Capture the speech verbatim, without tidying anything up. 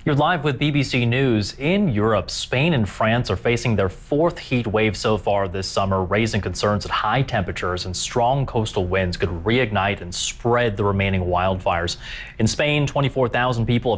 You're live with B B C News. In Europe, Spain and France are facing their fourth heat wave so far this summer, raising concerns that high temperatures and strong coastal winds could reignite and spread the remaining wildfires. In Spain, twenty-four thousand people have